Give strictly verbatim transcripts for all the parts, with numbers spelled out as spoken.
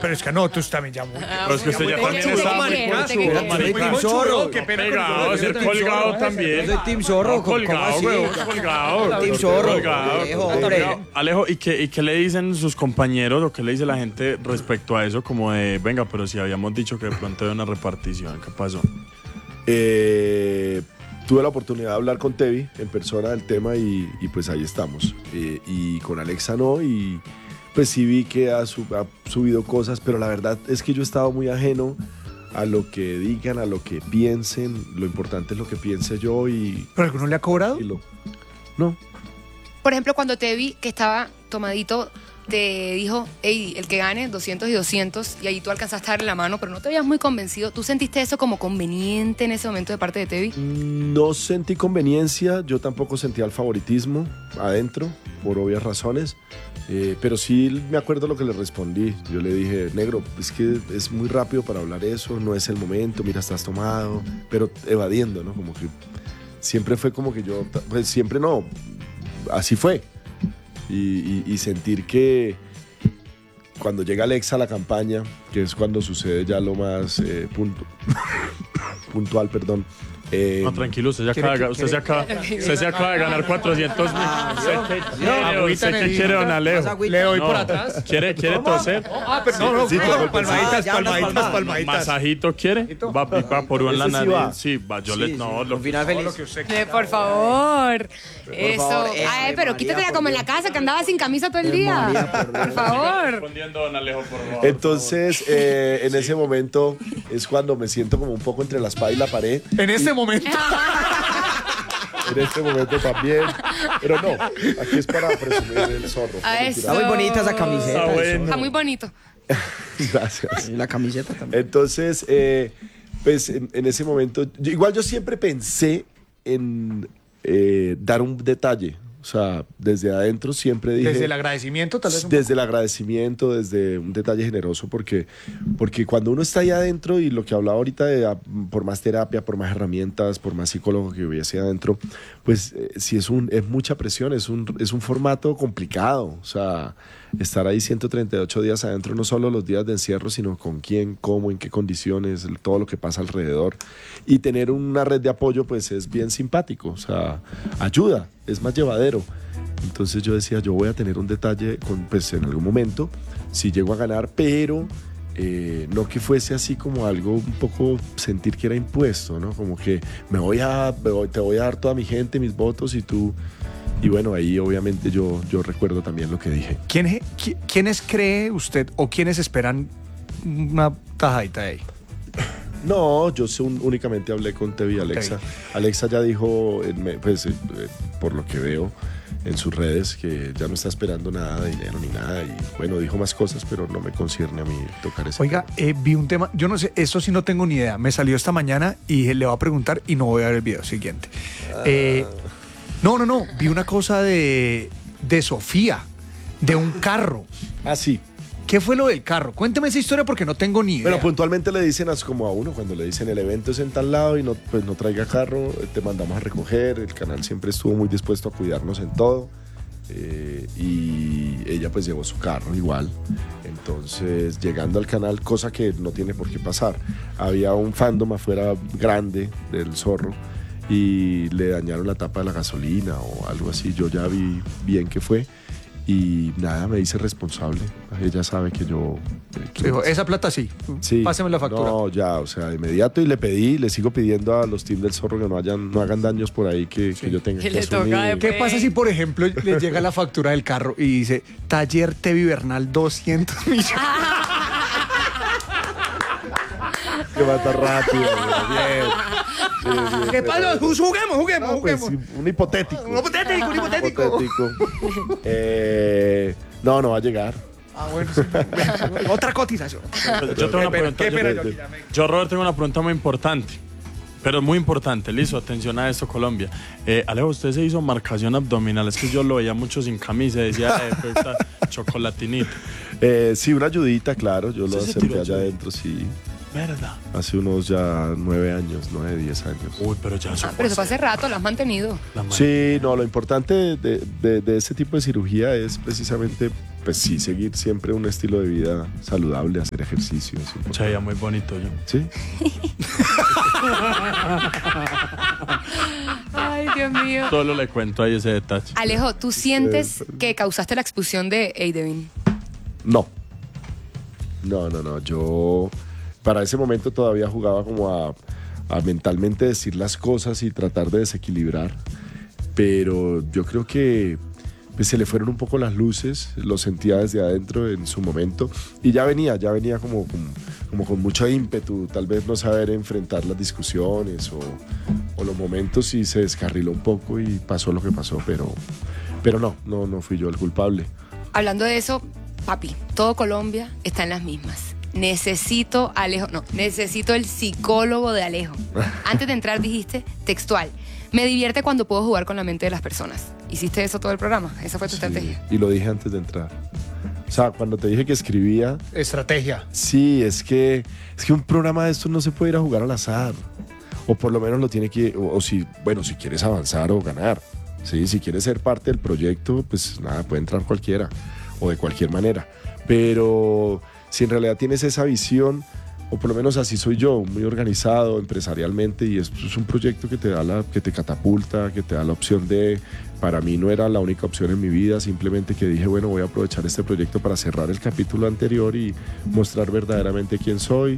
pero es que no, tú también ya muy... Pero es que usted ya también está muy Team Zorro. Qué pena pegado, con ser colgado también. Yo soy Team Zorro. No, colgado, weón, colgado. Team Zorro. Colgado. Alejo, hombre. Alejo, ¿y qué, ¿y qué le dicen sus compañeros o qué le dice la gente respecto a eso? Como de, venga, pero si habíamos dicho que de pronto había una repartición, ¿qué pasó? Eh, tuve la oportunidad de hablar con Tevi en persona del tema y, y pues ahí estamos. Eh, y con Alexa no, y pues sí vi que ha, sub, ha subido cosas, pero la verdad es que yo he estado muy ajeno a lo que digan, a lo que piensen. Lo importante es lo que piense yo y... ¿Pero alguno le ha cobrado? Y lo, no. Por ejemplo, cuando te vi que estaba tomadito, te dijo, hey, el que gane doscientos y doscientos, y ahí tú alcanzaste a darle la mano, pero no te veías muy convencido. ¿Tú sentiste eso como conveniente en ese momento de parte de Tevi? No sentí conveniencia, yo tampoco sentía el favoritismo adentro, por obvias razones, eh, pero sí me acuerdo lo que le respondí. Yo le dije, negro, es que es muy rápido para hablar eso, no es el momento, mira, estás tomado, pero evadiendo, ¿no? Como que siempre fue como que yo, pues siempre no, así fue. Y, y, y sentir que cuando llega Alexa a la campaña, que es cuando sucede ya lo más eh, punto, puntual, perdón. Eh, no, tranquilo, usted, ya acaba, que, usted, se acaba, usted se acaba de ganar cuatrocientos mil. ¿Usted qué quiere, don Alejo? Le doy no. por atrás. ¿Quiere, quiere toser? Ah, pero no, no, sí, no, palmaditas, ah, palmaditas, palmaditas. ¿Masajito quiere? Va, va por un la nariz. Sí, va, yo sí, le... No, lo final feliz. Lo que usted quiera. Por favor. Por Eso. Favor, Ay, pero quítatela como en la casa, que andaba sin camisa todo el día. María, por, por favor. Respondiendo, don Alejo, por favor. Entonces, eh, en ese momento es cuando me siento como un poco entre la espada y la pared. En este momento. En este momento también. Pero no, aquí es para presumir el zorro. Está muy bonita esa camiseta. Está, bueno. Está muy bonito. Gracias. Y la camiseta también. Entonces, eh, pues en, en ese momento, yo, igual yo siempre pensé en eh, dar un detalle. O sea, desde adentro siempre dije... Desde el agradecimiento, tal vez. Desde poco. el agradecimiento, desde un detalle generoso, porque, porque cuando uno está ahí adentro, y lo que hablaba ahorita de por más terapia, por más herramientas, por más psicólogo que hubiese adentro, pues eh, sí es, un, es mucha presión, es un, es un formato complicado. O sea, estar ahí ciento treinta y ocho días adentro, no solo los días de encierro, sino con quién, cómo, en qué condiciones, todo lo que pasa alrededor. Y tener una red de apoyo, pues es bien simpático, o sea, ayuda, es más llevadero. Entonces yo decía, yo voy a tener un detalle con, pues en algún momento, si llego a ganar, pero eh, no que fuese así como algo un poco sentir que era impuesto, ¿no? Como que me voy a, me voy, te voy a dar toda mi gente, mis votos y tú... Y bueno, ahí obviamente yo, yo recuerdo también lo que dije. ¿Quién, ¿Quiénes cree usted o quiénes esperan una tajadita de ahí? No, yo un, únicamente hablé con Tevi y Alexa. Tevi. Alexa ya dijo, pues, eh, por lo que veo en sus redes, que ya no está esperando nada de dinero ni nada. Y bueno, dijo más cosas, pero no me concierne a mí tocar ese Oiga, tema. Eh, vi un tema, yo no sé, esto sí no tengo ni idea. Me salió esta mañana y le voy a preguntar y no voy a ver el video siguiente. Ah. Eh, no, no, no, vi una cosa de, de Sofía, de un carro. Ah, sí. ¿Qué fue lo del carro? Cuénteme esa historia porque no tengo ni idea. Bueno, puntualmente le dicen como a uno, cuando le dicen el evento es en tal lado y no, pues no traiga carro, te mandamos a recoger. El canal siempre estuvo muy dispuesto a cuidarnos en todo. Eh, y ella pues llevó su carro igual. Entonces, llegando al canal, cosa que no tiene por qué pasar, había un fandom afuera grande del zorro y le dañaron la tapa de la gasolina o algo así. Yo ya vi bien qué fue. Y nada, me hice responsable. Ella sabe que yo... Que Dijo, esa plata sí. Sí. Páseme la factura. No, ya, o sea, de inmediato. Y le pedí, le sigo pidiendo a los team del zorro que no, hayan, no hagan daños por ahí que, sí. que yo tenga que, que asumir. ¿Qué pasa si, por ejemplo, le llega la factura del carro y dice, taller Tevi Bernal, doscientos millones? Que mata rápido. Bien. Sí, sí, ¿qué pasa? Juguemos, juguemos, no, juguemos. Pues, un hipotético. Un hipotético, un hipotético. hipotético. eh, no, no va a llegar. Ah, bueno, sí. Otra cotización. Yo, yo tengo una pregunta. Yo, yo, yo, Robert, tengo una pregunta muy importante. Pero muy importante, listo, atención a esto, Colombia. Eh, Alejo, usted se hizo marcación abdominal, es que yo lo veía mucho sin camisa, decía, eh, pues, esta chocolatinita. Eh, sí, una ayudita, claro, yo lo acerqué allá adentro, sí. ¿Verdad? Hace unos ya nueve años, nueve, diez años. Uy, pero ya eso ah, Pero eso fue hace rato, lo has mantenido. Sí, no, lo importante de, de, de ese tipo de cirugía es precisamente pues sí, seguir siempre un estilo de vida saludable, hacer ejercicio. Se veía muy bonito yo. ¿Sí? Ay, Dios mío. Solo le cuento ahí ese detalle. Alejo, ¿tú sientes que causaste la expulsión de Eidevin? No. No, no, no. Yo para ese momento todavía jugaba como a, a mentalmente decir las cosas y tratar de desequilibrar. Pero yo creo que pues, se le fueron un poco las luces, lo sentía desde adentro en su momento. Y ya venía, ya venía como, como, como con mucho ímpetu, tal vez no saber enfrentar las discusiones o, o los momentos, y se descarriló un poco y pasó lo que pasó. Pero, pero no, no, no fui yo el culpable. Hablando de eso, papi, todo Colombia está en las mismas. Necesito Alejo, no, necesito el psicólogo de Alejo. Antes de entrar dijiste textual: me divierte cuando puedo jugar con la mente de las personas. ¿Hiciste eso todo el programa? ¿Esa fue tu Sí, estrategia? y lo dije antes de entrar. O sea, cuando te dije que escribía, Estrategia. sí, es que, es que un programa de estos no se puede ir a jugar al azar. O por lo menos lo tiene que, o, o si, bueno, si quieres avanzar o ganar. ¿Sí? Si quieres ser parte del proyecto, pues nada, puede entrar cualquiera o de cualquier manera. Pero si en realidad tienes esa visión, o por lo menos así soy yo, muy organizado empresarialmente, y esto es un proyecto que te da la, que te catapulta, que te da la opción de, para mí no era la única opción en mi vida, simplemente que dije, bueno, voy a aprovechar este proyecto para cerrar el capítulo anterior y mostrar verdaderamente quién soy,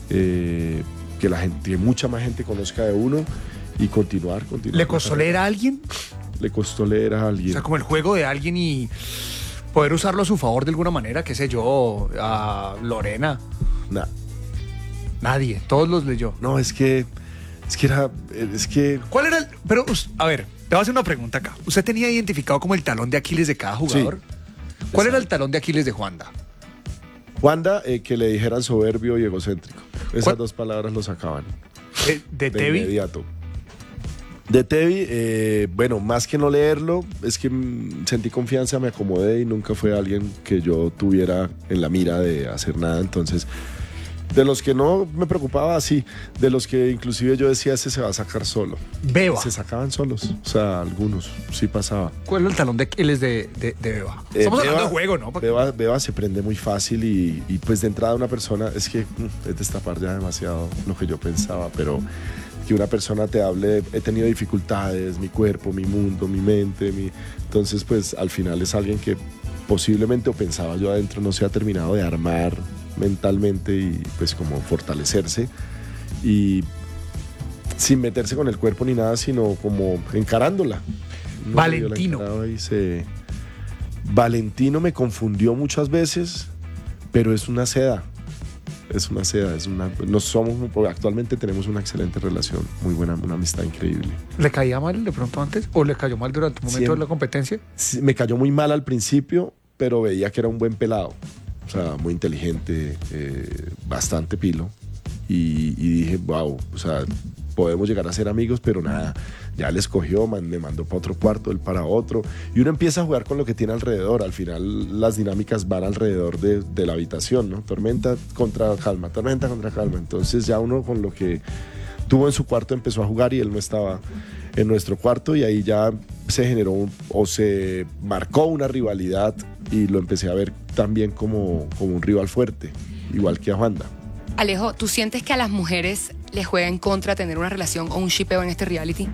eh, que la gente, que mucha más gente conozca de uno y continuar, continuar. ¿Le costó leer a alguien? Le costó leer a O alguien. sea, como el juego de alguien y poder usarlo a su favor de alguna manera, qué sé yo, a Lorena. Nah. Nadie, todos los leyó. No, es que, es que era, es que... ¿Cuál era el...? Pero, us- a ver, te voy a hacer una pregunta acá. ¿Usted tenía identificado como el talón de Aquiles de cada jugador? Sí. ¿Cuál era el talón de Aquiles de Juanda? Wanda, eh, que le dijeran soberbio y egocéntrico. Esas ¿Cuál? dos palabras lo sacaban. ¿De, de De Tevi? inmediato. De Tevi, eh, bueno, más que no leerlo, es que mm, sentí confianza, me acomodé y nunca fue alguien que yo tuviera en la mira de hacer nada. Entonces, de los que no me preocupaba, sí. De los que inclusive yo decía, ese se va a sacar solo. Beba. Se sacaban solos. O sea, algunos, sí pasaba. ¿Cuál era el talón de Aquiles de, de, de Beba? Eh, Estamos hablando Beba- de juego, ¿no? Porque- Beba, Beba se prende muy fácil y, y pues de entrada una persona, es que mm, es destapar ya demasiado lo que yo pensaba, pero que una persona te hable, he tenido dificultades, mi cuerpo, mi mundo, mi mente, mi... entonces pues al final es alguien que posiblemente, o pensaba yo adentro, no se ha terminado de armar mentalmente y pues como fortalecerse, y sin meterse con el cuerpo ni nada, sino como encarándola. No, Valentino. yo la encaraba y se... Valentino me confundió muchas veces, pero es una seda. Es una seda, es una... Nos somos, actualmente tenemos una excelente relación, muy buena, una amistad increíble. ¿Le caía mal de pronto antes? ¿O le cayó mal durante un momento Siempre. de la competencia? Sí, me cayó muy mal al principio, pero veía que era un buen pelado. O sea, muy inteligente, eh, bastante pilo. Y, y dije, wow, o sea, podemos llegar a ser amigos, pero nada, ya le escogió, man, me mandó para otro cuarto, él para otro. Y uno empieza a jugar con lo que tiene alrededor. Al final las dinámicas van alrededor de, de la habitación, ¿no? Tormenta contra calma, tormenta contra calma. Entonces ya uno con lo que tuvo en su cuarto empezó a jugar y él no estaba en nuestro cuarto, y ahí ya se generó un- o se marcó una rivalidad y lo empecé a ver también como, como un rival fuerte, igual que a Wanda. Alejo, ¿tú sientes que a las mujeres les juega en contra tener una relación o un shipeo en este reality?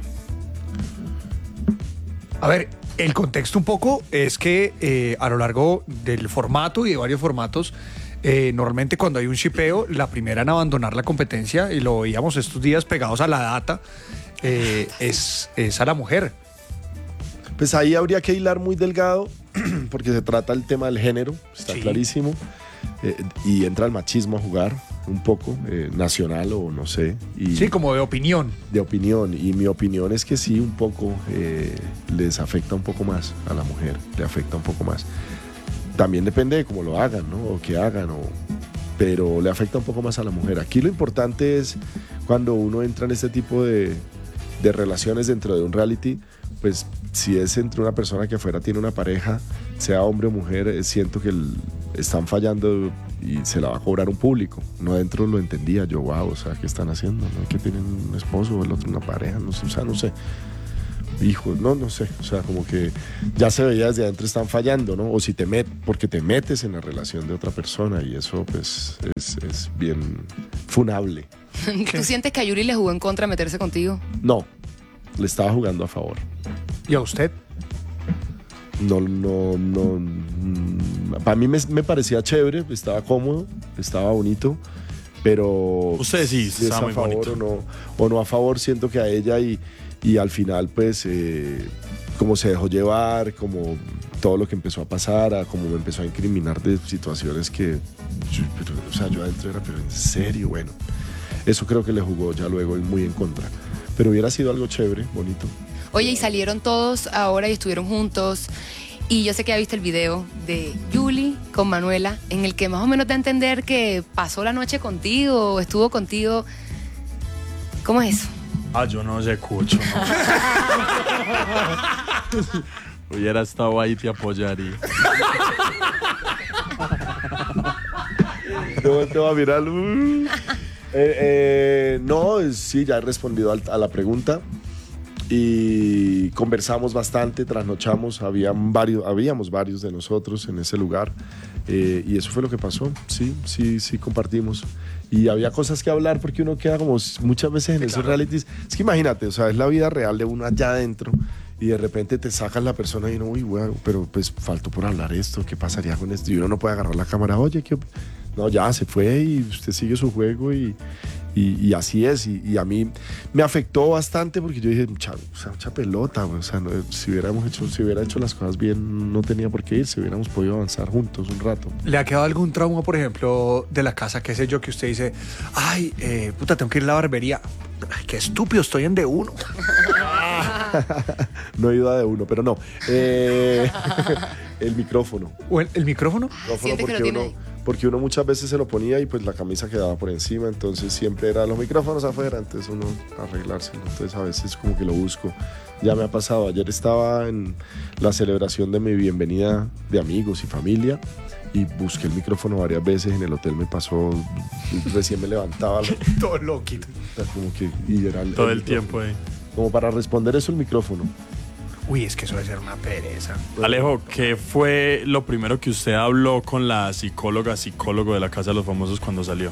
A ver, el contexto un poco es que eh, a lo largo del formato y de varios formatos, eh, normalmente cuando hay un shipeo, la primera en abandonar la competencia, y lo veíamos estos días pegados a la data, eh, es, es a la mujer. Pues ahí habría que hilar muy delgado, porque se trata el tema del género, está Sí. clarísimo, eh, y entra el machismo a jugar un poco, eh, nacional o no sé, y Sí, como de opinión. de opinión, y mi opinión es que sí, un poco eh, les afecta un poco más a la mujer, le afecta un poco más. También depende de cómo lo hagan, ¿no? O qué hagan, o... pero le afecta un poco más a la mujer. Aquí lo importante es cuando uno entra en este tipo de, de relaciones dentro de un reality, pues si es entre una persona que afuera tiene una pareja, sea hombre o mujer, eh, siento que el- están fallando y se la va a cobrar un público. No adentro lo entendía yo, wow, o sea, ¿qué están haciendo? ¿No? Que tienen un esposo o el otro una pareja, no sé, o sea, no sé. hijo, no, no sé, o sea, como que ya se veía desde adentro están fallando, ¿no? O si te metes, porque te metes en la relación de otra persona y eso pues es, es bien funable. ¿Tú sientes que a Yuri le jugó en contra meterse contigo? No, le estaba jugando a favor. ¿Y a usted? No, no, no. mm, Para mí me, me parecía chévere, estaba cómodo, estaba bonito, pero. Usted sí, si es estaba a muy favor bonito. o no, o no a favor, siento que a ella y, y al final, pues, eh, como se dejó llevar, como todo lo que empezó a pasar, a como me empezó a incriminar de situaciones que. Yo, pero, o sea, yo adentro era, pero en serio, bueno. Eso creo que le jugó ya luego muy en contra. Pero hubiera sido algo chévere, bonito. Oye, y salieron todos ahora y estuvieron juntos. Y yo sé que ya viste el video de Yuli con Manuela, en el que más o menos da a entender que pasó la noche contigo, estuvo contigo. ¿Cómo es eso? Ah, yo no sé, Cucho. No. Hubiera estado ahí, te apoyaría. No te va a mirar. Uh. Eh, eh, no, sí, ya he respondido al- a la pregunta. Y conversamos bastante, trasnochamos, habían varios, habíamos varios de nosotros en ese lugar. Eh, y eso fue lo que pasó. Sí, sí, sí, compartimos. Y había cosas que hablar porque uno queda como muchas veces en esos realities. Es que imagínate, o sea, es la vida real de uno allá adentro. Y de repente te sacas la persona y uno, uy, bueno, pero pues faltó por hablar esto, ¿qué pasaría con esto? Y uno no puede agarrar la cámara, oye, ¿qué op-?" No, ya se fue y usted sigue su juego y, y, y así es. Y, y a mí me afectó bastante porque yo dije, mucha, o sea, mucha pelota, güey. O sea, no, si hubiéramos hecho, si hubiera hecho las cosas bien, no tenía por qué ir, si hubiéramos podido avanzar juntos un rato. ¿Le ha quedado algún trauma, por ejemplo, de la casa, qué sé yo, que usted dice, ay, eh, puta, tengo que ir a la barbería? Ay, qué estúpido, estoy en D uno. No he ido a de uno, pero no. Eh, el micrófono. ¿O el, el micrófono? micrófono Sientes que lo porque tiene uno, ahí. porque uno muchas veces se lo ponía y pues la camisa quedaba por encima, entonces siempre eran los micrófonos afuera, entonces uno arreglárselo, entonces a veces como que lo busco. Ya me ha pasado, ayer estaba en la celebración de mi bienvenida de amigos y familia y busqué el micrófono varias veces, en el hotel me pasó, recién me levantaba, Todo loquito. como que, y era Todo el micrófono. tiempo ahí. Como para responder eso el micrófono. Uy, es que eso debe ser una pereza. Alejo, ¿qué fue lo primero que usted habló con la psicóloga, psicólogo de la Casa de los Famosos cuando salió?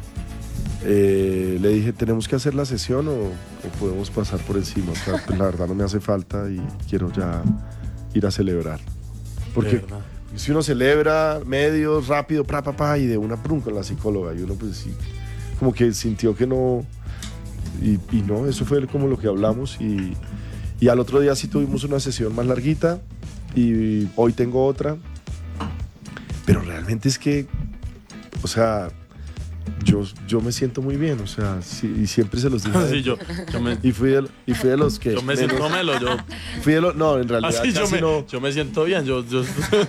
Eh, le dije, ¿tenemos que hacer la sesión o, o podemos pasar por encima? O sea, pues, la verdad no me hace falta y quiero ya ir a celebrar. Porque ¿Verdad? si uno celebra medio, rápido, pra, pa, pa, y de una prum con la psicóloga, y uno pues sí, como que sintió que no, y, y no, eso fue como lo que hablamos, y, y al otro día sí tuvimos una sesión más larguita, y hoy tengo otra, pero realmente es que, o sea, yo, yo me siento muy bien, o sea, sí, y siempre se los dije. Sí, yo, yo me, Y fui de, y fui de los que... yo me siento melo, yo, Fui de los, no, en realidad así yo casi me, no... yo me siento bien, yo, yo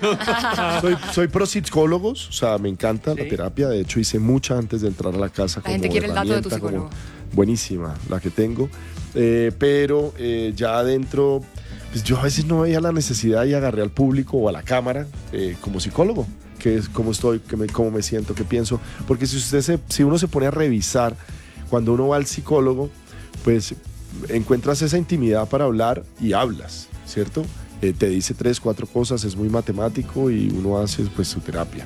Soy, soy pro psicólogos, o sea, me encanta la terapia. De hecho, hice mucha antes de entrar a la casa. La gente como quiere el dato de tu herramienta, como psicólogo. buenísima la que tengo. Eh, pero eh, ya adentro, pues yo a veces no veía la necesidad y agarré al público o a la cámara eh, como psicólogo, que es cómo estoy, que me, cómo me siento, qué pienso. Porque si, usted se, si uno se pone a revisar, cuando uno va al psicólogo, pues encuentras esa intimidad para hablar y hablas, ¿cierto? Eh, te dice tres, cuatro cosas, es muy matemático y uno hace pues su terapia.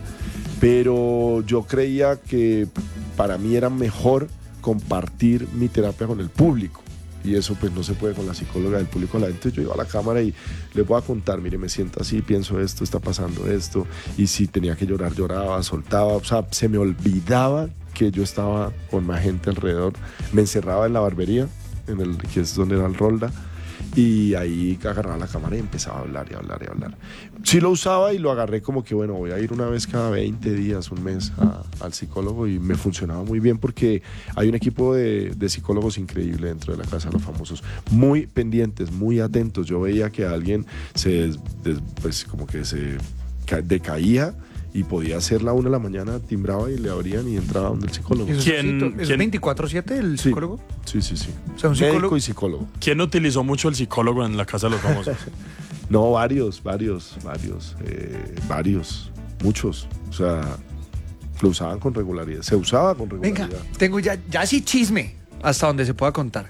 Pero yo creía que para mí era mejor compartir mi terapia con el público. Y eso pues no se puede con la psicóloga del público. La gente, yo iba a la cámara y les voy a contar, mire, me siento así, pienso esto, está pasando esto. Y si tenía que llorar, lloraba, soltaba. O sea, se me olvidaba que yo estaba con más gente alrededor. Me encerraba en la barbería, en el, que es donde era el Rolda. Y ahí agarraba la cámara y empezaba a hablar y hablar y hablar. Sí lo usaba y lo agarré como que, bueno, voy a ir una vez cada veinte días, un mes a, al psicólogo, y me funcionaba muy bien porque hay un equipo de, de psicólogos increíble dentro de la Casa de los Famosos, muy pendientes, muy atentos. Yo veía que alguien se, des- des- pues como que se ca- decaía y podía ser la una de la mañana, timbraba y le abrían y entraba donde el psicólogo. ¿Y eso ¿Quién- es, ¿eso es quién- veinticuatro siete el Sí. psicólogo? Sí, sí, sí. O sea, un Médico psicólogo- y psicólogo. ¿Quién utilizó mucho el psicólogo en la Casa de los Famosos? No, varios, varios, varios, eh, varios, muchos. O sea, lo usaban con regularidad. Se usaba con Venga, regularidad. tengo ya, ya sí chisme hasta donde se pueda contar.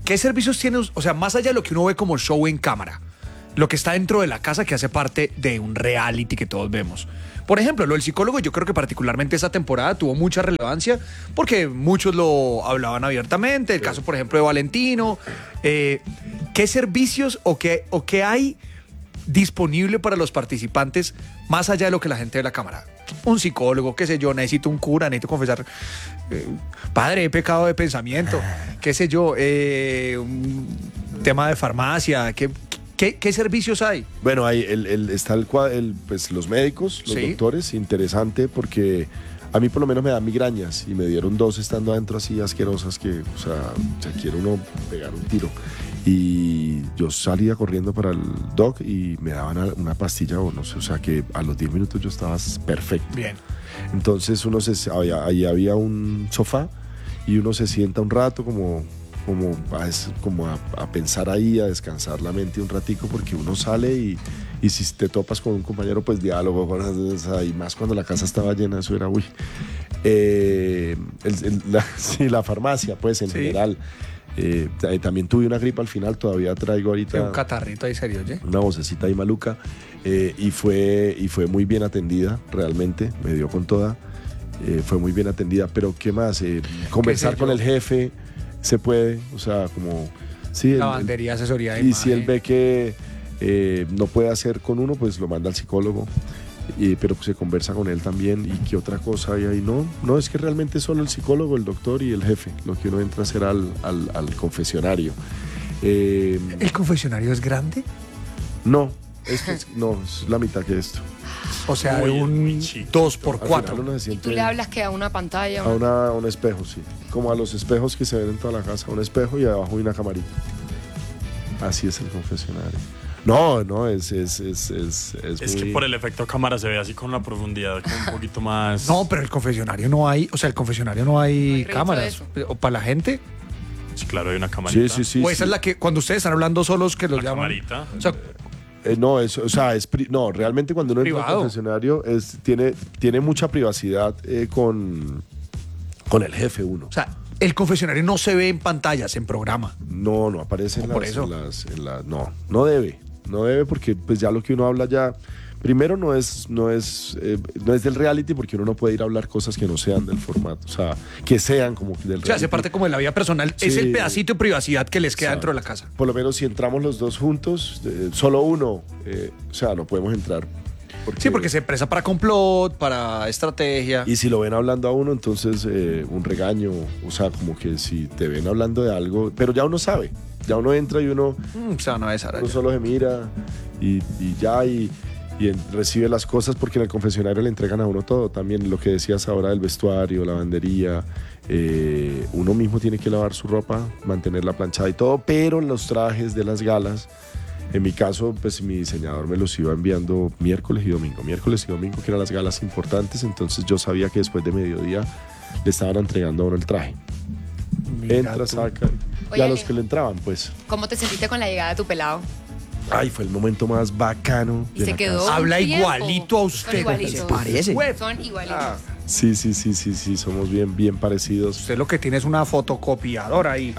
¿qué servicios tiene? O sea, más allá de lo que uno ve como show en cámara, lo que está dentro de la casa que hace parte de un reality que todos vemos. Por ejemplo, lo del psicólogo, yo creo que particularmente esta temporada tuvo mucha relevancia porque muchos lo hablaban abiertamente. El caso, por ejemplo, de Valentino. Eh, ¿Qué servicios o qué, o qué hay disponible para los participantes más allá de lo que la gente ve en la cámara? Un psicólogo, qué sé yo, necesito un cura, necesito confesar, eh, padre, he pecado de pensamiento, qué sé yo, eh, un tema de farmacia, ¿qué, qué, qué servicios hay? Bueno, hay el, el, está el, cua- el, pues, los médicos, los Sí. doctores, interesante porque a mí por lo menos me dan migrañas y me dieron dos estando adentro así asquerosas que, o sea, se quiere uno pegar un tiro. Y yo salía corriendo para el doc y me daban a- una pastilla o no sé, o sea que a los diez minutos yo estaba perfecto. Bien. Entonces uno se, había, ahí había un sofá y uno se sienta un rato como, como, a, es- como a, a pensar ahí, a descansar la mente un ratico porque uno sale y, y si te topas con un compañero pues diálogo, o sea, y más cuando la casa estaba llena, eso era uy. Eh, el- el- la, sí, la farmacia pues en Sí. general. Eh, t- también tuve una gripa al final, todavía traigo ahorita Un catarrito ahí serio, oye. una vocecita ahí maluca, eh, y, fue, y fue muy bien atendida, realmente, me dio con toda, eh, fue muy bien atendida, pero ¿qué más? Eh, conversar sé con yo? el jefe, se puede, o sea, como... Sí, el- Lavandería, asesoría de y si él imagen. ve que eh, no puede hacer con uno, pues lo manda al psicólogo. Y, pero se conversa con él también. ¿Y qué otra cosa hay ahí? No, no, es que realmente solo el psicólogo, el doctor y el jefe, lo que uno entra a hacer al, al, al confesionario. Eh, ¿El confesionario es grande? no, esto es, no, es la mitad que esto. O sea, Uy, de es un muy chico. dos por Al cuatro. final uno se Y siente tú le hablas que a una pantalla. a, una- una, a un espejo, sí. Como a los espejos que se ven en toda la casa. Un espejo y abajo hay una camarita. Así es el confesionario. No, no, es, es, es, es, es, Es muy- que por el efecto cámara se ve así con la profundidad, como un poquito más. No, pero el confesionario no hay, o sea, el confesionario no hay, No hay registro cámaras. de O para la gente. Sí, claro, hay una camarita. Sí, sí, sí. o esa sí. es la que, cuando ustedes están hablando solos, que los La llaman. camarita. O sea, Eh, no, es, o sea, es pri- no, realmente cuando uno entra al Privado. confesionario es, tiene, tiene mucha privacidad eh, con, con el jefe uno. o sea, el confesionario no se ve en pantallas, en programa. No, no aparece en ¿O por las, eso? en las- en las- no, no debe, no debe porque pues ya lo que uno habla ya, primero no es, no es, eh, no es del reality porque uno no puede ir a hablar cosas que no sean del formato, o sea, que sean como del reality. O sea, hace parte como de la vida personal. Es Sí. el pedacito de privacidad que les queda O sea, dentro de la casa. Por lo menos si entramos los dos juntos, eh, solo uno, eh, o sea, no podemos entrar. Sí, porque se presta para complot, para estrategia. Y si lo ven hablando a uno, entonces eh, un regaño, o sea, como que si te ven hablando de algo, pero ya uno sabe, ya uno entra y uno, Mm, se van a besar uno allá. solo se mira y, y ya, y, y en- recibe las cosas porque en el confesionario le entregan a uno todo, también lo que decías ahora del vestuario, lavandería, eh, uno mismo tiene que lavar su ropa, mantenerla planchada y todo, pero los trajes de las galas, en mi caso, pues mi diseñador me los iba enviando miércoles y domingo, miércoles y domingo que eran las galas importantes, entonces yo sabía que después de mediodía le estaban entregando a uno el traje. Mira Entra, tú. saca, y Oye, a los Ale. que le entraban, pues, ¿Cómo te sentiste con la llegada de tu pelado? ay, fue el momento más bacano. Y de se la quedó. casa. un Habla tiempo. igualito a Son usted. igualitos. ¿Se parece? Son igualitos. Ah, Sí, sí, sí, sí, sí, somos bien, bien parecidos. usted lo que tiene es una fotocopiadora ahí.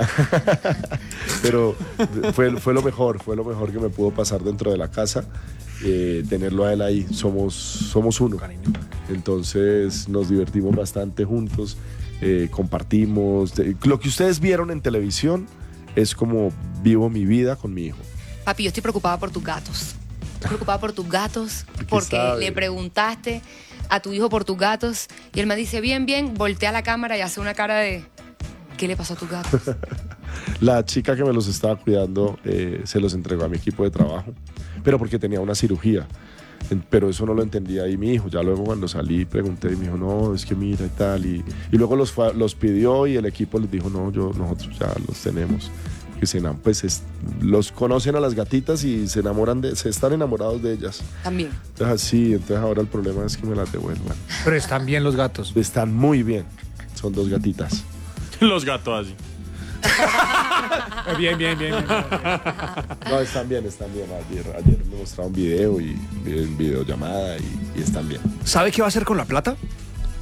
Pero fue, fue lo mejor, fue lo mejor que me pudo pasar dentro de la casa, eh, tenerlo a él ahí. Somos, somos uno. Entonces nos divertimos bastante juntos, eh, compartimos. De- lo que ustedes vieron en televisión es como vivo mi vida con mi hijo. Papi, yo estoy preocupada por tus gatos. Estoy preocupada por tus gatos ¿Por qué porque sabe? le preguntaste a tu hijo por tus gatos y él me dice, bien, bien, voltea la cámara y hace una cara de, ¿qué le pasó a tus gatos? La chica que me los estaba cuidando eh, se los entregó a mi equipo de trabajo, pero porque tenía una cirugía. En- Pero eso no lo entendía ahí mi hijo. Ya luego cuando salí pregunté y me dijo, no, es que mira y tal. Y, y luego los, fue a- los pidió y el equipo les dijo, no, yo, nosotros ya los tenemos. Que se enam- pues es- los conocen a las gatitas y se enamoran de, se están enamorados de ellas. También. Entonces así, entonces ahora el problema es que me las devuelvan. Pero están bien los gatos. Están muy bien. Son dos gatitas. Los gatos así. Bien, bien, bien. No, están bien, están bien. Ayer, ayer me mostraron video y en videollamada y, y están bien. ¿Sabe qué va a hacer con la plata?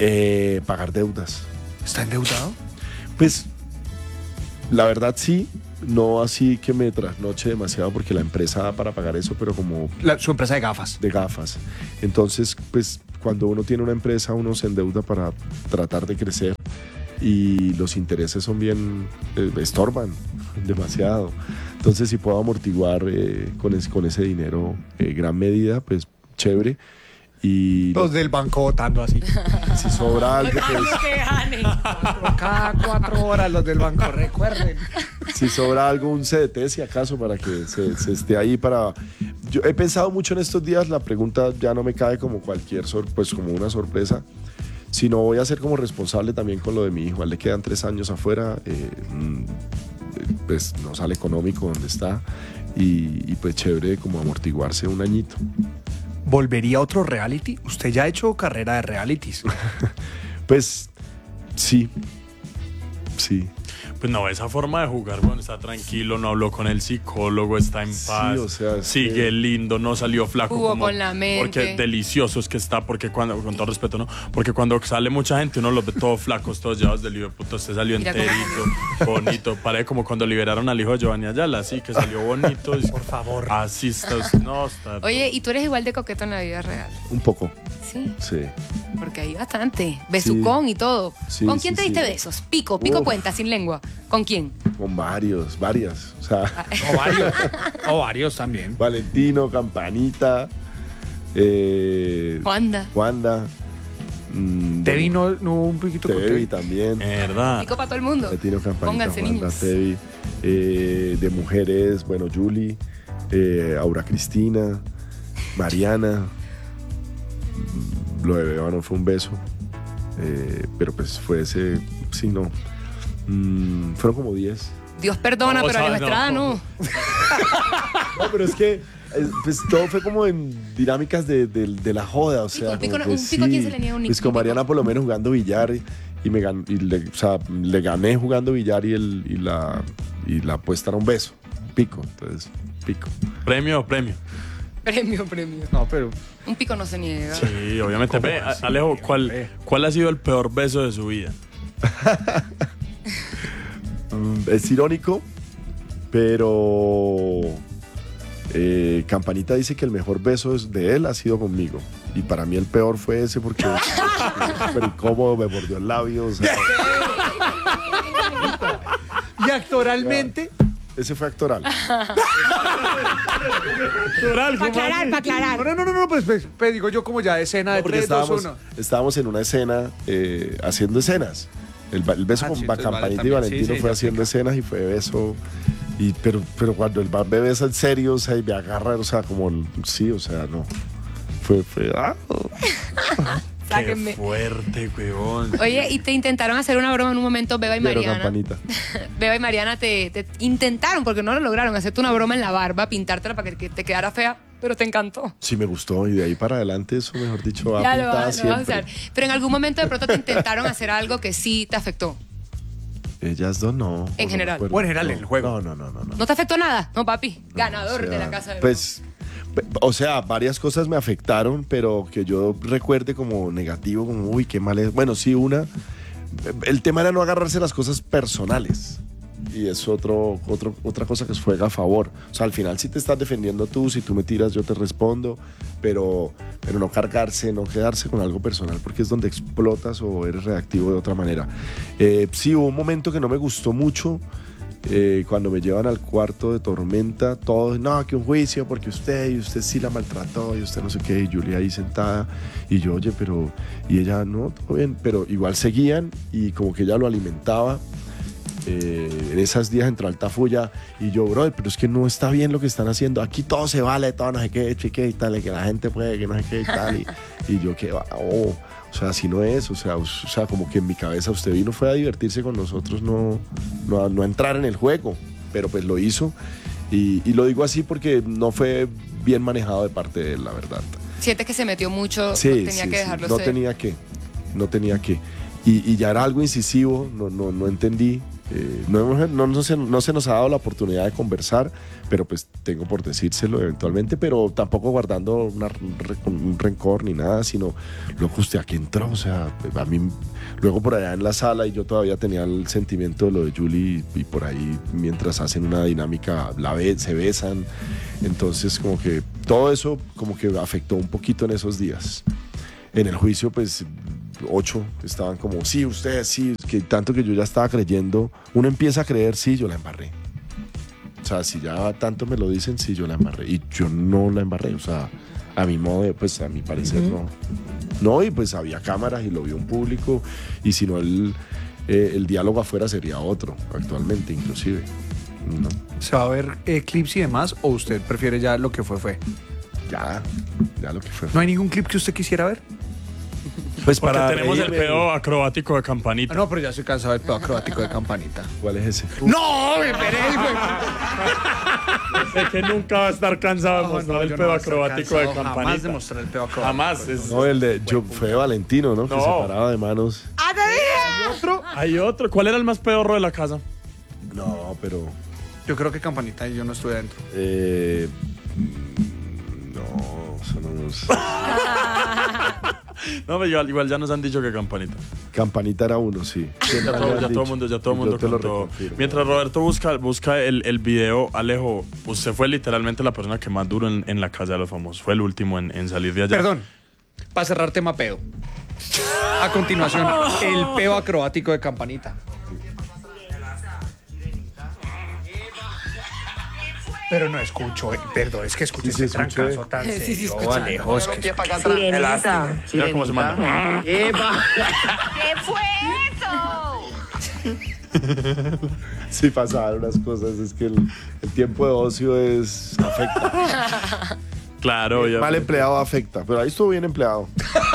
Eh, pagar deudas. ¿Está endeudado? Pues la verdad sí, no así que me trasnoche demasiado porque la empresa da para pagar eso, pero como La- su empresa de gafas. de gafas. Entonces, pues cuando uno tiene una empresa, uno se endeuda para tratar de crecer y los intereses son bien, eh, estorban demasiado. Entonces, si puedo amortiguar eh, con, es- con ese dinero eh, gran medida, pues chévere. Y Los del banco votando así. si sobra algo, pues, que gane. Cada cuatro horas los del banco, recuerden. si sobra algo, un C D T, si acaso, para que se, se esté ahí para... Yo he pensado mucho en estos días, la pregunta ya no me cae como cualquier, sor- pues como una sorpresa, sino voy a ser como responsable también con lo de mi hijo. A él le quedan tres años afuera, eh, mm, pues no sale económico donde está y, y pues chévere como amortiguarse un añito. ¿Volvería a otro reality? Usted ya ha hecho carrera de realities. Pues sí, sí. Pues no, esa forma de jugar, bueno, está tranquilo, no habló con el psicólogo, está en Sí, paz, o sea, es sigue que- lindo, no salió flaco. Jugó como- con la mente. Porque delicioso es que está, porque cuando, con todo respeto, ¿no? Porque cuando sale mucha gente, uno los ve todos flacos, todos llevados del hijo de puto, usted salió Mira cómo enterito, bonito. Parece como cuando liberaron al hijo de Giovanni Ayala, así que salió bonito. Por favor. Así está, usted, no, está. Oye, ¿y tú eres igual de coqueto en la vida real? Un poco, Sí, sí. porque hay bastante. Besucón y todo. Sí, ¿Con quién sí, te diste sí. besos? Pico, pico Uf. cuenta, sin lengua. ¿Con quién? Con varios, varias. O sea, O varios. O varios también. Valentino, Campanita, eh, Juanda. Wanda. mm, Tevi no, no hubo un poquito con Tevi Tevi. también. Verdad. Pico para todo el mundo. Valentino, Campanita, Pónganse, Wanda, niños. Tevi. Eh, de mujeres, bueno, Julie, eh, Aura Cristina, Mariana. Mm, Lo de Beba no fue un beso. eh, pero pues fue ese. Sí, no. Mm, fueron como diez. Dios perdona, No, pero o sea, Alejo Estrada no. no. No, pero es que eh, pues todo fue como en dinámicas de, de- de la joda, o sea, un pico como no- que un pico, ¿a quién se le niega un pues pico? con Mariana por lo menos jugando billar y, y me gan- y le, o sea, le gané jugando billar y, el, y, la, y la apuesta era un beso, un pico, entonces pico. Premio, premio. Premio, premio. No, pero Un pico no se niega. Sí, obviamente. Ve, así, Alejo, ¿cuál, hombre? ¿cuál ha sido el peor beso de su vida? Mm, es irónico, pero eh, Campanita dice que el mejor beso es de él ha sido conmigo. Y para mí el peor fue ese porque fue súper incómodo, me mordió el labio. O sea, y actoralmente, ese fue actoral. Para aclarar, para aclarar. no, no, no, no, pues, pues, pues, digo yo como ya de escena de Porque tres, dos, estábamos, uno. estábamos en una escena eh, haciendo escenas. El, ba- el beso Ah, con sí, ba- entonces vale Campanita y también. Sí, Valentino sí, fue ya haciendo explica. escenas y fue beso. Y, pero, pero cuando el man me besa en serio, o sea, y me agarra, o sea, como, sí, o sea, no. Fue, fue, ah. Sáquenme. Qué fuerte, huevón. Oye, y te intentaron hacer una broma en un momento, Beba y Pero Mariana. Campanita. Beba y Mariana te, te intentaron, porque no lo lograron, hacerte una broma en la barba, pintártela para que, que te quedara fea, pero te encantó. Sí, me gustó. Y de ahí para adelante, eso, mejor dicho, va Ya lo, pintada vas- lo vas a siempre. usar. Pero en algún momento de pronto te intentaron hacer algo que sí te afectó. Ellas dos no. En no general. recuerdo. O en general, No, en el juego. No, no, no, no. no. ¿No te afectó nada? No, papi. Ganador O sea, de la casa de Pues, pe- o sea, varias cosas me afectaron, pero que yo recuerde como negativo, como, uy, qué mal es. Bueno, sí, una. El tema era no agarrarse las cosas personales. Y es otro, otro, otra cosa que juega a favor. O sea, al final si te estás defendiendo tú, si tú me tiras, yo te respondo, pero, pero no cargarse, no quedarse con algo personal, porque es donde explotas o eres reactivo de otra manera. Eh, sí, hubo un momento que no me gustó mucho. Eh, cuando me llevan al cuarto de Tormenta, todos, no, que un juicio, porque usted, y usted sí la maltrató, y usted no sé qué, y Julia ahí sentada, y yo, oye, pero, y ella, no, todo bien, pero igual seguían, y como que ella lo alimentaba. Eh, en esas días entró Altafulla, y yo, brother, pero es que no está bien lo que están haciendo, aquí todo se vale, todo no sé qué, chique y tal, y que la gente puede, que no sé qué y tal, y, y yo, que va, oh. O sea, así no es, o sea, o sea, como que en mi cabeza usted vino fue a divertirse con nosotros, no, no, a- no a entrar en el juego, pero pues lo hizo. Y, y lo digo así porque no fue bien manejado de parte de él, la verdad. Sientes que se metió mucho, Sí, no tenía sí, que sí, dejarlo no ser. tenía que, no tenía que. Y, y ya era algo incisivo, no, no, no entendí. Eh, no, hemos, no, no, se, no se nos ha dado la oportunidad de conversar, pero pues tengo por decírselo eventualmente, pero tampoco guardando una, un rencor ni nada, sino, loco, ¿usted a qué entró? O sea, a mí, luego por allá en la sala, y yo todavía tenía el sentimiento de lo de Julie, y, y por ahí mientras hacen una dinámica, la ve, se besan, entonces como que todo eso como que afectó un poquito en esos días. En el juicio, pues, ocho estaban como, sí, usted, sí, que tanto que yo ya estaba creyendo, uno empieza a creer, sí, yo la embarré. O sea, si ya tanto me lo dicen, sí, yo la embarré. Y yo no la embarré, o sea, a mi modo, de, pues a mi parecer, uh-huh. no. No, y pues había cámaras y lo vio un público, y si no, el, eh, el diálogo afuera sería otro, actualmente, inclusive. No. ¿Se va a ver eh, clips y demás, o usted prefiere ya lo que fue, fue? Ya, ya lo que fue. ¿No hay ningún clip que usted quisiera ver? Pues porque para tenemos reírme. El pedo acrobático de Campanita. Ah, no, pero ya estoy cansado del pedo acrobático de Campanita. ¿Cuál es ese? ¡No! ¡Me esperé! Sé que nunca va a estar cansado de mostrar no, el pedo no acrobático de Campanita. Jamás de mostrar el pedo acrobático. Jamás. Es... No, el de yo, fue Valentino, ¿no? no. Que se paraba de manos. ¡Ah, te dije! ¿Hay otro? Hay otro. ¿Cuál era el más pedorro de la casa? No, pero... Yo creo que Campanita y yo no estuve adentro. Eh... No, eso no nos... No, igual, igual ya nos han dicho que Campanita. Campanita era uno, sí. Ya todo, ya todo el mundo, ya todo el mundo contó. Mientras Roberto busca, busca el, el video, Alejo, usted fue literalmente la persona que más duró en, en la casa de los famosos. Fue el último en, en salir de allá. Perdón, para cerrar tema pedo. A continuación, el pedo acrobático de Campanita. Pero no escucho, eh. Perdón, es que escuché sí, ese sí, trancazo tan sí, sí, serio, sí, Alejo, es que... Sirenita, Mira cómo se manda. Eva. ¿Qué fue eso? Sí, pasaban unas cosas, es que el, el tiempo de ocio es afecta. Claro, ya. Mal empleado afecta, pero ahí estuvo bien empleado.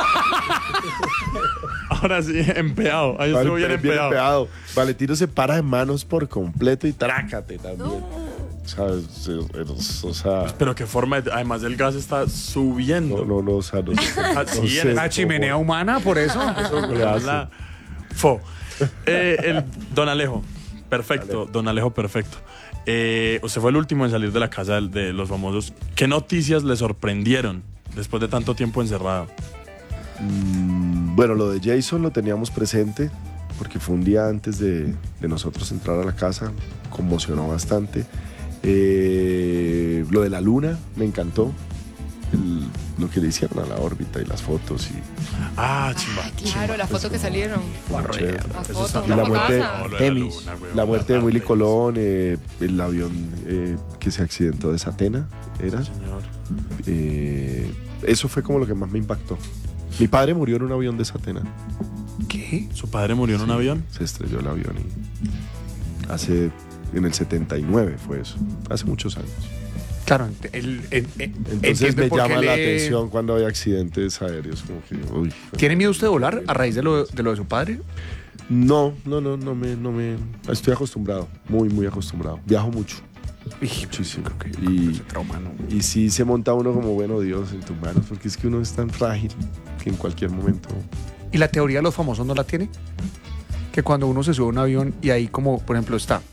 Ahora sí, empeado. Ahí Vale, estuvo bien, bien empeado. empleado. Valentino se para de manos por completo y trácate también. No. ¿Sabes? O sea... Pero qué forma, de, además el gas está subiendo. No, no, no, o sea, no, no sé. La chimenea cómo. humana, por eso. Eso le habla. Fo. Eh, el, don Alejo, perfecto. Alejo. Don Alejo, perfecto. Eh, usted fue el último en salir de la casa de, de los famosos. ¿Qué noticias le sorprendieron después de tanto tiempo encerrado? Mm, bueno, lo de Jason lo teníamos presente porque fue un día antes de, de nosotros entrar a la casa. Conmocionó bastante. Eh, lo de la luna me encantó. El, lo que le hicieron a la órbita y las fotos y ah chimba, claro, chimba. las fotos que salieron las fotos, y la muerte, no, la, luna, güey, la muerte de Willy Colón, eh, el avión eh, que se accidentó de Satena era señor. Eh, eso fue como lo que más me impactó. Mi padre murió en un avión de Satena. ¿Qué? ¿Su padre murió en sí, un avión? Se estrelló el avión y hace en el setenta y nueve fue eso, hace muchos años. Claro, el, el, el, entonces me llama la le... atención cuando hay accidentes aéreos. Como que, uy, ¿Tiene miedo usted de volar a raíz de lo de, lo de su padre? No, no, no, no me, no me. Estoy acostumbrado, muy, muy acostumbrado. Viajo mucho. Muchísimo. Creo que y, ese trauma, ¿no? y sí se monta uno como, bueno, Dios, en tus manos, porque es que uno es tan frágil que en cualquier momento. ¿Y la teoría de los famosos no la tiene? Que cuando uno se sube a un avión y ahí como, por ejemplo, está...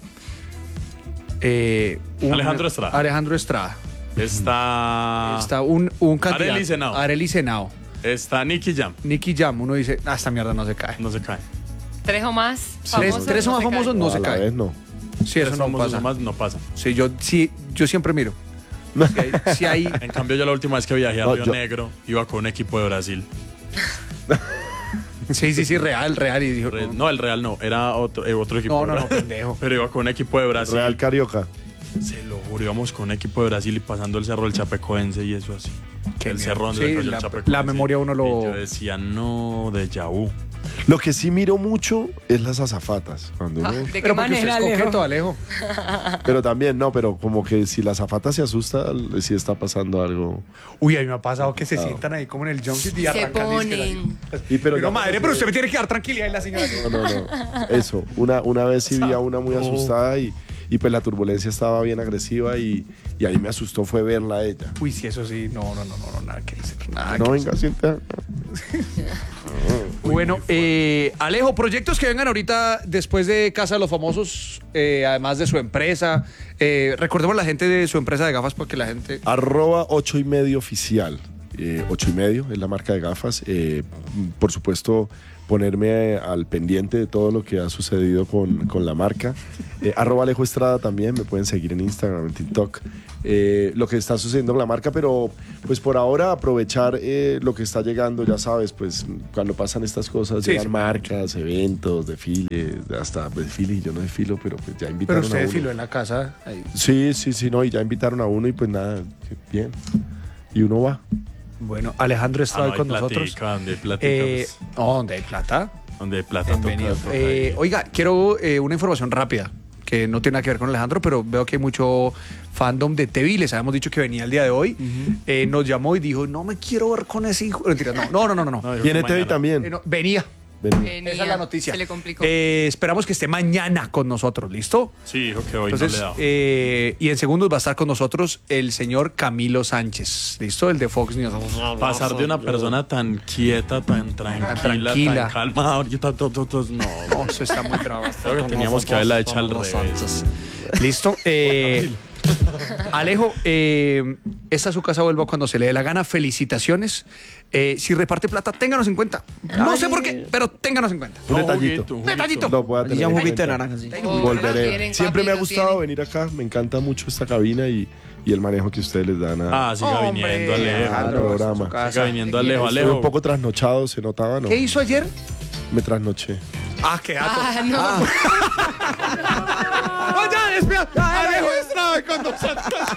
Eh, un, Alejandro Estrada. Alejandro Estrada. Está... Está un, un candidato. Arely Senao. Arely Senao. Está Nicky Jam. Nicky Jam. Uno dice, ah, esta mierda no se cae. No se cae. Tres o más Tres, famosos. tres o más no se famosos caen. no a se la cae. vez no. Sí, eso Tres no famosos pasa. o más no pasa. Sí, yo, sí, yo siempre miro. Si hay, si hay... En cambio, yo la última vez que viajé a No, Río yo- Negro iba con un equipo de Brasil. Sí, sí, sí, real, real. Y dijo, Re- No, el Real no, era otro, eh, otro equipo. no, de no, no, Brasil. pendejo. Pero iba con un equipo de Brasil. Real Carioca. Se lo juro, íbamos con un equipo de Brasil y pasando el cerro del Chapecoense y eso así. Qué el miedo. cerrón Sí, del Cerro del la- Chapecoense. la memoria uno lo- Y yo decía, no, de Yahoo. Lo que sí miro mucho es las azafatas. Cuando uno- Ah, ¿de qué Pero porque usted manera, es Alejo? coqueto, Alejo. Pero también, no, pero como que si la azafata se asusta, si está pasando algo. Uy, a mí me ha pasado que se Ah. sientan ahí como en el jumpsuit y Se arrancan. ponen. Y pero Pero ya- madre, pero usted me tiene que dar tranquilidad y la señora. No, no, no. Eso. Una, una vez sí vi a una muy asustada y, y pues la turbulencia estaba bien agresiva y, y ahí me asustó fue verla a ella. Uy, sí, eso sí. No, no, no, no, no nada que decir. Nada No, que venga, siente. Bueno, eh, Alejo, proyectos que vengan ahorita después de Casa de los Famosos, eh, además de su empresa. Eh, recordemos la gente de su empresa de gafas porque la gente... Arroba ocho y medio oficial. Eh, ocho y medio es la marca de gafas. Eh, por supuesto, ponerme al pendiente de todo lo que ha sucedido con, con la marca. Eh, arroba Alejo Estrada también, me pueden seguir en Instagram, en TikTok. Eh, lo que está sucediendo con la marca, pero pues por ahora aprovechar eh, lo que está llegando, ya sabes, pues cuando pasan estas cosas, Sí, llegan sí. marcas, eventos, desfiles, hasta desfiles, y yo no desfilo, pero pues ya invitaron Pero usted a uno. desfiló en la casa. Ahí. Sí, sí, sí, no, y ya invitaron a uno y pues nada, que bien. Y uno va. Bueno, Alejandro Ah, Estrada no, hay con platica, nosotros. donde hay platica, Eh, pues, no, donde hay plata. donde hay plata toca, Bienvenido. toca Eh, ahí. oiga, quiero eh, una información rápida que no tiene nada que ver con Alejandro, pero veo que hay mucho fandom de Tevi. Les habíamos dicho que venía el día de hoy. Eh, nos llamó y dijo, no me quiero ver con ese hijo. Mentira, no, no, no, no. no. No, dijo Viene que Tevi mañana. también. Eh, no, venía. Ven. Venía, Esa es la noticia. Se le complicó. Eh, esperamos que esté mañana con nosotros, ¿listo? Sí, dijo que hoy Entonces, no le da. eh, y en segundos va a estar con nosotros el señor Camilo Sánchez, ¿listo? El de Fox News. Pasar de una persona tan quieta, tan tranquila, tan, tranquila. calma, ahorita to- to- to- no. No, eso está muy bravo. Creo que teníamos que haberla hecho al revés. Listo. Eh, Alejo, eh, esta es su casa vuelva cuando se le dé la gana. Felicitaciones. Eh, si reparte plata, ténganos en cuenta. No sé por qué, pero ténganos en cuenta. Un No, detallito. juguito, juguito. Detallito. Lo pueda tener Ya un en juguito de cuenta. naranja, sí. Oh, Volveré. tienen, Siempre papi, me ha lo gustado tienen. venir acá. Me encanta mucho esta cabina y, y el manejo que ustedes les dan a- Ah, siga Hombre, viniendo, Alejo. al claro, programa. es su casa. Siga viniendo, Alejo, Estuve Alejo. un poco trasnochado, se notaba, ¿no? ¿Qué hizo ayer? Me trasnoché. Ah, qué gato. Ah, no. No, ya, despida. Alejo Estrada con nosotros.